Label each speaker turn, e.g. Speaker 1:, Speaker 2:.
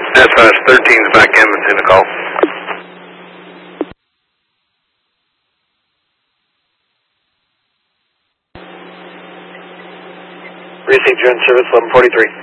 Speaker 1: That's 13's back in, it's in the call.
Speaker 2: Received, you're in service 1143.